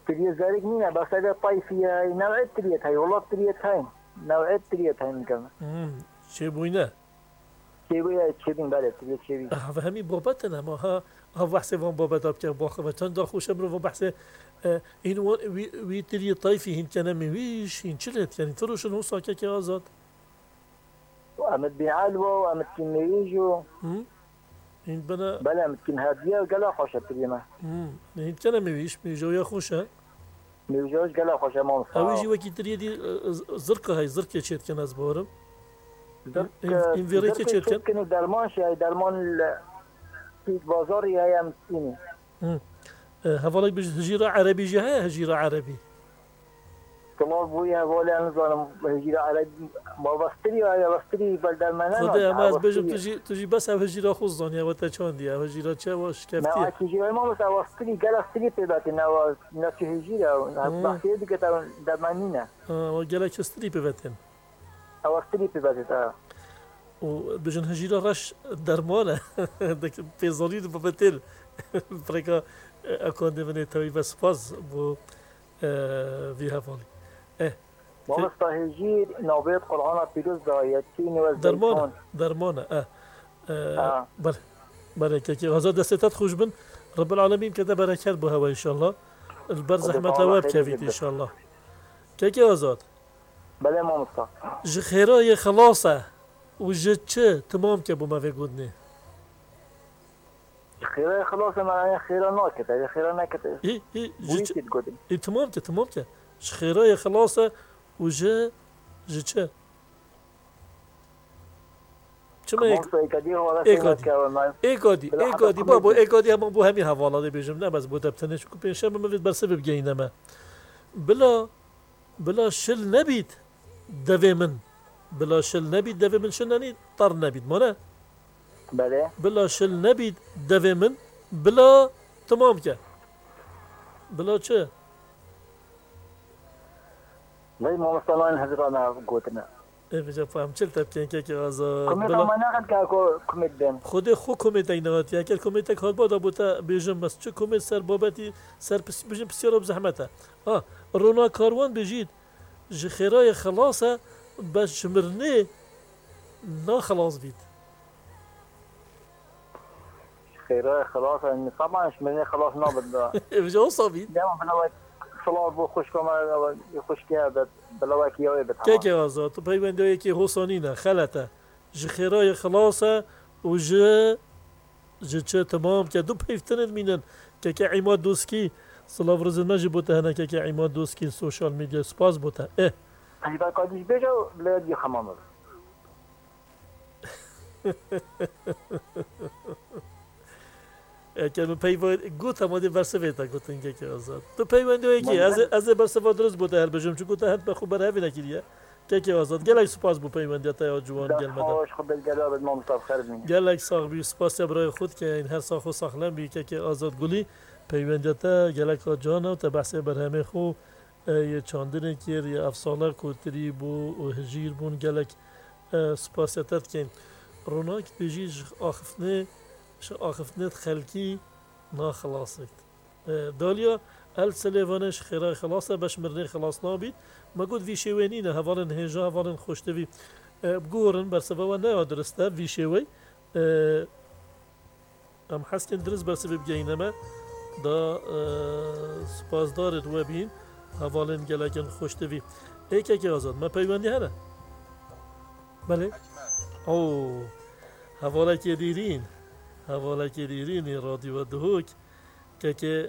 تريه زارك نينا بس هذا طيفية نوع تريت هاي والله تريت هاي نوع تريت هاي مكان چه بوینه شيء تشبين بالي تريت شيء و همین بابت نه ما ها بحث وان بابت آب که باخه و چند داخل خوشم رو بحث این وی تری طایفی هین کنه میویش هین چلت یعنی تروشن هو ساکه که آزاد وأمد بعلوة وأمد كنيجو این بنا بلا أمد كن هادية وقلا خوشة تريما هین کنه میویش میجویا خوشه ميوجوش قلا خوشة ما اوی مصاب جی وکی تری دی زرقه های زرقه چیت کن از بارم این ویری که چیت کن كن درمان شيء درمان في بازاري هاي أمتيني هفالك بهجيرة عربي جهة هجيرة عربي كمان بويا ولا نظام هجيرة على ما بستري ولا بستري بلدرمانا خدا ما از بجم تجي بس هجيرة خصوصا يا وتشان دي هجيرة چه واش ما كفتي هجيرة ما بس بستري قال بستري بيباتي نوا نفس هجيرة بحكي دي كتر درمانينا وقالك كستري بفتن بستري بيباتي تا وبجن هجيرة رش درمانة دك في ظليل ببتل فريقا أكون من توي بس فاز بو في هفالي ما بس هجير نوبيت قرآن بيروز دايتين درمانة درمانة بله بله كي هذا دستات خوش بن رب العالمين كده بركات بهوا إن شاء الله البرز أحمد تواب كافيت إن شاء الله كي هذا بله ما مصطفى جخيرة خلاصة وجدت تمام كابو ما في قدني خيرا خلاص ما خيرا ناكت خيرا ناكت إيه بويتي تقدم إيه تمام جخيرة خلاصة وجا جدت شما ایکادی بابا ایکادی هم بو همین حوالاته بیشم نه بس بوده بتنش کو پیشم مفید بر سبب گینما بلا شل نبید دوی من بلا شل نبید دوی من شنانی طر نبید مانه بله بلا شل نبید دوی من بلا تمام که بلا چه نه ما مثلا هزرانه گوتنا بجا فهم چل تبکن که آزاد کمیت ما نقد که کمیت دن خود خو کمیت اینات یا که کمیت کار بادا بوده بیشم بس چه کمیت سر بابتی سر بیشم بسیار بزحمته رونا کاروان بجید جخیرای خلاصه بس شمرنه نا خلاص بید خيرا خلاص يعني طبعا شمرنه خلاص نابد بجا صابید دائما بلا صلاة بو خوش كما خوش كده بلا وكيا که که آزاد تو پیوندی که حسانی نه خلته جخیرای خلاصه و چه تمام که دو پیفتند مینن که عماد دوسکی صلاة روز نجی بوده هنه که عماد دوسکی سوشال میدیا سپاس بوده هی با کادیش بجا بلادی خمامه که پیوند گوت هم آدی برسه ویتا گوتن که آزاد تو پیوندی که از برسه درست بوده هر بجم چون گوته هد بخو بر هفی نکریه که آزاد گلک سپاس بو پیوندی تا یا جوان گل مدام خوش خود الجلال ما مصطفى خير مني گلک ساق بی سپاس برای خود که این هر ساخو ساخلم بی که آزاد گلی پیوندی تا گلک جان و تا بحث بر همه خو یه چاندن کیر یه افسانه کوتری بو و هجیر بون گلک سپاسیتت کن روناک بجیج آخفنت خلکی ناخلاصت دالیا سلیوانش خیرای خلاصه بش مرنه خلاص نابید مگود وی شوینی نه هوالن هجا هوالن خوشتوی بگورن بر سبب نه درسته وی شوی ام حسکن درست بر سبب گینمه دا سپاسدارت و بین هوالن گلکن خوشتوی ایکه که آزاد ما پیوندی هنه بله او حواله که دیرین رادیو دهوک که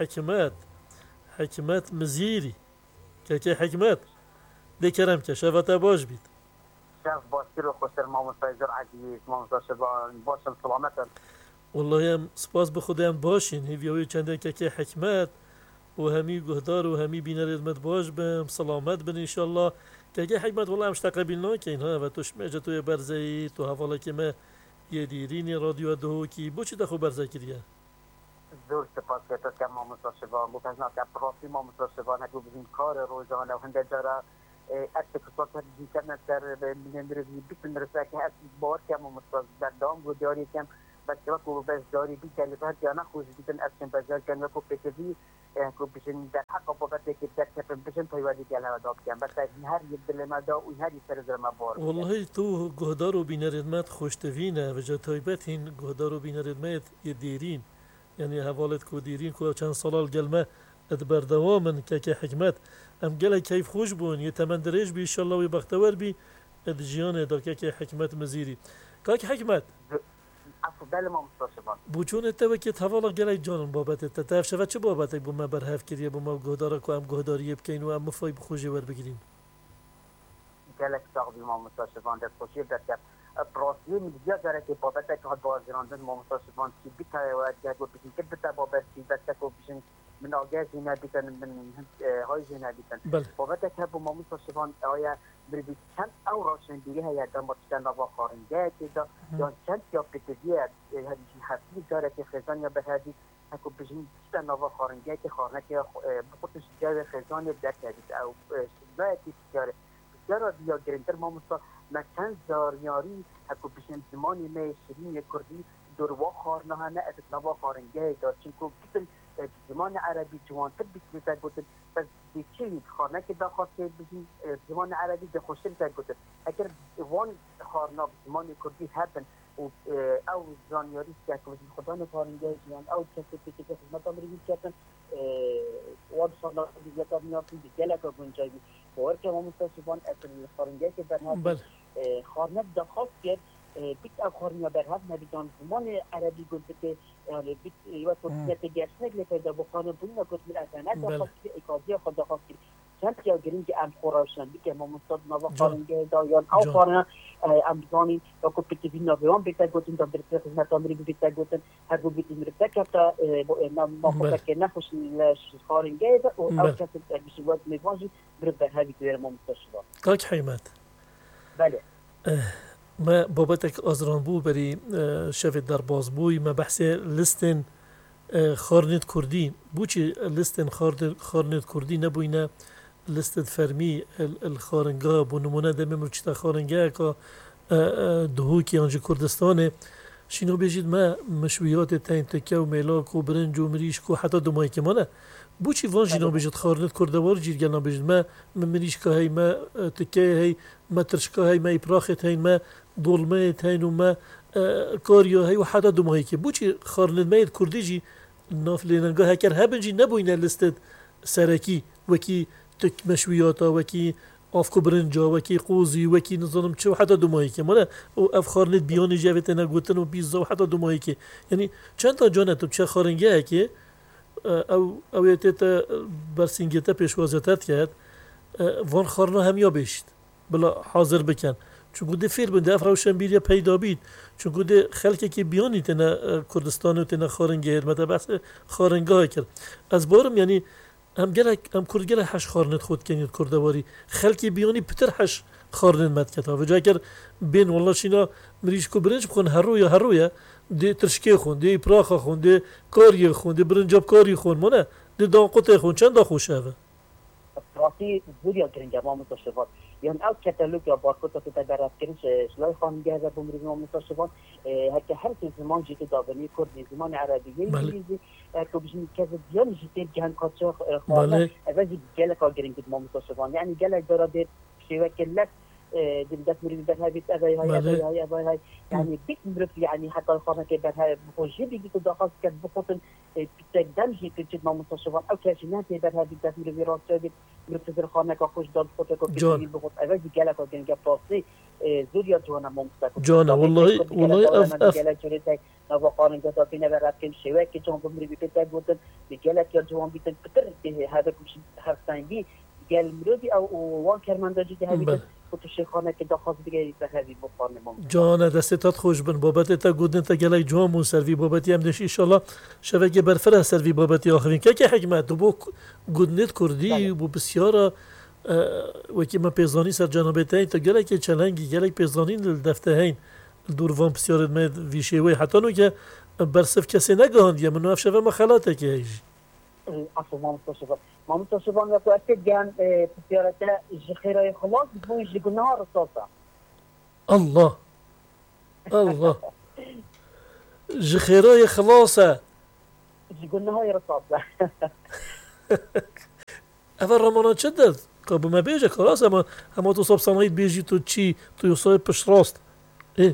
حکمت مزیری که حکمت بکرم که شفته باش بید شاف باشتر و خوشتر ما مستجر عزیز ما مستجر باشم سلامتا والله هم سپاس به خودم باشین هیویوی چنده که حکمت و همی گهدار و همی بینر ادمت باش بم سلامت بن انشالله که حکمت والله همش تقبیل که اینها و توش میجه توی برزهی تو حواله که ما یه دیرینی رادیو دهوکی بو چی دخو برزه کریه زور سپاس که که ما مستجر بو کجنا که پراسی ما مستجر نکو بزین کار روزانه و هنده جارا ارتکاسات هدی کردن سر میلیندرزی بیتون رسه که اصلی بار که ما مستجر دام و دیاری کم بچه کو بس داری بی کلیت هر جانا خوش بیتن اصلا بازار کنه کو پکیزی کو بشن در حق بابت که دکتر بشن پیوادی گله داد کن بس هر یک دل ما دا و هر یک سر ما بار والله تو گهدار و بینردمت خوشتوینه و جا تایبت هین گهدار و بینردمت یه دیرین یعنی حوالت کو دیرین کو چند سالال گلمه ادبر دوامن که حکمت ام گله کیف خوش بون یه تمندرش بی انشالله و بختور بی اد جیانه دا که حکمت مزیری که حکمت بله ما مستشفان بوچون اتوکیت حوالا گله جانم بابت تتف شود چه بابت بو ما برهف کریه بو ما گهدارا کو ام گهداریه بکین و ام مفای بخوشی ور بگیریم گله ساقی ما مستشفان در خوشی در که پروسی میگه داره که بابت که بازراندن ما مستشفان کی بیتای و جگو بگیم که بیتا بابت کی بس کو بشین من آگاه زینه بیتن من های زینه بیتن بابت که بو ما مستشفان آیا بردی چند او راشن دیگه هیا دم چند نوا خارنده که دا یا چند یا پتیه هدیه حفی داره که خزان یا بهدی اكو بجين جدا نوع خارنجات خارنجات بخصوص الجو خزان الدكتور او سباق التجارة التجارة دي جرينتر ما مصا مكان زارياري اكو بجين زماني ما شرين كردي دروا خارنها نقد نوع خارنجات داشتنكو كتل زمان عربي جوان تبي كذا قلت بس بيشيل خارنة كده خاصة بجين زمان عربي بخشل كذا قلت أكيد وان خارنة زمان كردي هبن او زانیاری که کوزی خدای فارنجای جان او کسی که خدمت آمریکایی کردن واد صلاح دیگه میاد دیگه که گنجایی فور که ما مستشفان اصل فارنجای که در هر خارنه دخواه کرد بیت او خارنه در هر نبیدان زمان عربی گفته که بیت یه توصیت گرسنگ لپیدا بخانه بودن کت من اصلا دخواه که اکادی خود دخواه کرد چند یا گرینگ ام خوراشن بیت ما مستد نوا فارنجای دایان او خارنه امزانی یا کو پتیوی نویان بیت گفتن در برای خدمت آمریکا بیت گفتن هر دو بیت مرتب کرده ما خود که نخوش خارنجای و او کسی بسیار میوازی برای هایی که ما مستشفى. کاک حیمت. بله. ما بابتك أزران بو بري شفت در بازبوي ما بحث لستن خارنت كردي بوچي لستن خارنت كردي نبوينا لستن فرمي الخارنجا بو نمونه دمي مرچتا خارنجا كا دهوكي انجي كردستانه شنو بيجيد ما مشويات تاين تكا وميلاك وبرنج ومريش كو حتى دماي كمانه بوچي وان جينا بيجيد خارنت كردوار جير جلنا بيجيد ما مريش كا هي ما تكا هي ما ترشكا هي ما إبراخت هي ما دولمه هين وما كاريو هي وحتى دماي كي بوچي خارنت مايد كرديجي نافليننگا هكر هبنجي نبوينا لستد سركي وكي تك مشوياتا وكي افكو برنجا وكي قوزي وكي نظام تشو حتى دمايكي مالا او افخارنت بياني جاوتنا قوتن وبيزا وحتى دمايكي يعني چند تا جانت چه خارنگه هكي او يتتا برسنگتا پیشوازتت کرد وان خارنا هم یا بشت بلا حاضر بکن چون گوده فیل بنده افراوشن بیریا پیدا بید چون گوده خلقی که بیانی تنا کردستان و تنا خارنگه متا بحث خارنگاه کرد از بارم یعنی هم کرد گله حش خارنت خود کنید کردواری خلقی بیانی پتر حش خارنت مد کتا و جا کر بین والله شینا مریش کو برنج بخون هر رویا دی ترشکی خون دی پراخ خون دی کاری خون دی برنجاب کاری خون مونه دی دانقطه خون چند دا خوشه اوه راتی زوریا کرنگه ما متشفات یعنی او کتالوگ یا بارکوتا که تبرد کنش شلای خانگه هزار بمرید ما متشفات هکه هر زمان جیت دابنی کردی زمان عربیه انگلیزی که بجنی که دیان جیت جهان کاتشا خواهد اوزی گلک ها گرنگید ما متشفات یعنی گلک دارد شوه کلک دلدت مريد برها بيت أبي هاي يعني بيت مرف يعني حتى الخانة كبرها بخوجي بيجي تدخل كت بخوتن بتقدمجي تجد ما مستشفى أو كاشينات برها بيت مرف راسه بيت مرف الخانة كخوش داد خوتك وبيجي بخوت أبي جالك وكان جاب راسي زوريا جوانا مستشفى جوانا والله أف جالك جريتك نبغى قارن كذا فينا بركين شوية كجوان بمرف بيت تقولن بجالك يا جوان بيت بتر هذا كمش هرسانجي جال مرفي أو وان كرمان داجي هذي خانه که داخل دیگه بخوی بخوانه مام جان دستت خوش بن بابت تا گودن تا گلای جام و سروی بابتی هم نش ان شاء الله شبکه برفره سروی بابتی آخرین که حکمت بو گودنت کردی بو بسیار و کی ما پیزانی سر جنابتای تا گلای که چلنگی گلای پیزانی دفتهین دوروان بسیار مد ویشوی حتی نو که برسف کسی نگاهند یا منو افشفه مخالاته که هیچ اصلا ما متصفان و اكيد جان بسيارته جخيره خلاص بو يجينا رصاصه الله جخيره خلاصه يجينا هاي رصاصه اول رمانات شدد قبل ما بيجي خلاص اما تصاب صنايد بيجي تو تشي تو يصاب بش راست ايه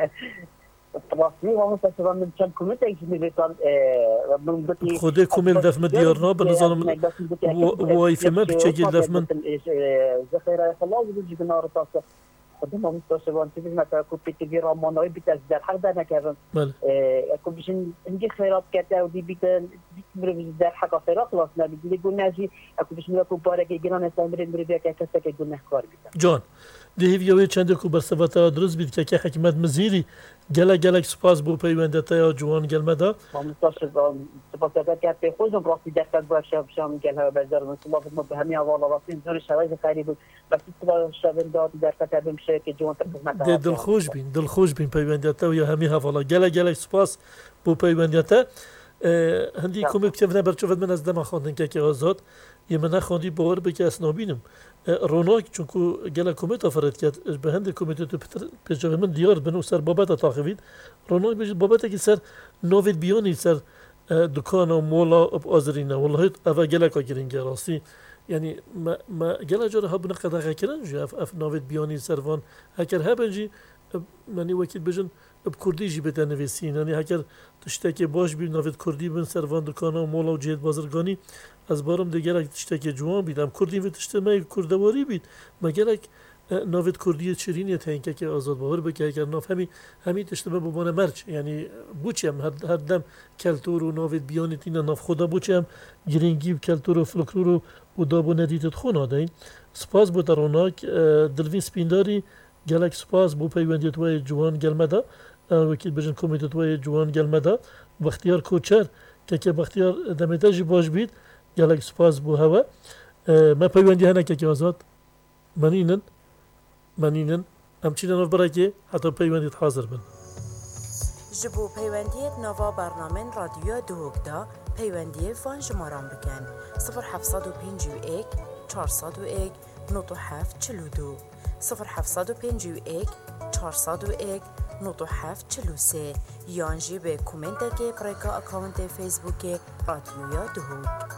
التواصلي ومستشفى من كم كوميتا يجي بيطال من بتي خدي كوميل دف من ديارنا بنظام واي في ما بتشجي دف من ذخيره خلاص بيجي بنار طاسه قدام مستشفى انت مثلا كوبي تجي رمانه بتزداد حدا انا كمان اكو باش نجي خيرات كاتا ودي بيت بزداد حاجه خيرات خلاص ما بدي يقول ناجي اكو باش نكو بارك يجينا نستمر نبري كاسه كيقول نحكار جون دی هیوی چند کو برسوتا درست بید که حکمت مزیری گله سپاس بو پیوندتا یا جوان گلمدا مستشفى سپاستا که خودم راستی دست باشه شام گله بازار مثلا ما همین اول راستی زور شوی قریب بس تو شبن داد در کتاب میشه که جوان تر دل خوش بین پیوندتا یا همین حوالا گله سپاس بو پیوندتا هندی کومک کفنا برچوفت من از دم خواندن که آزاد یه من خواندی باور بک اسنابینم روناک چونکو گله کومت افراد کرد به هند کومت تو پیشو من دیار بنو سر بابت تاخوید روناک بجد بابت که سر نوید بیانی سر دکان و مولا اب آزرینه والله اف گله کا گرینگ راستی یعنی ما گله جور هب نقد کردن جو اف نوید بیانی سروان هکر هبنجی منی وکیل بجن اب کردی جی بتنویسین یعنی هکر تشتکی باش بی نوید کردی بن سروان دکان و مولا و جهت بازرگانی از بارم دیگر تشتکی جوان بیدم کردی و تشتمه کردواری بید مگر نوید کردی چرینی تنکه که آزاد باور بکه اگر ناف همی تشتمه ببانه مرچ یعنی بوچم هر دم کلتور و نوید بیانی تینا ناف خدا بوچم گرینگی و کلتور و فلکلور و دابو ندیتت خون آدین سپاس بو دروناک دلوین سپینداری گلک سپاس بو پیوندیت وای جوان گلمدا وکیل بجن کمیتت وای جوان گلمدا بختیار کوچر که بختیار دمتاجی باش بید گلک سپاس بو هوا ما پیوندی هنه که آزاد منینن همچنین نوف برای که حتی پیوندیت حاضر بن جبو پیوندیت نوا برنامه رادیو دوگدا پیوندی فان شماران بکن 0751 401 9742 0751 401 9743 یانجی به کومنت که پریکا اکاونت فیسبوک رادیو دوگ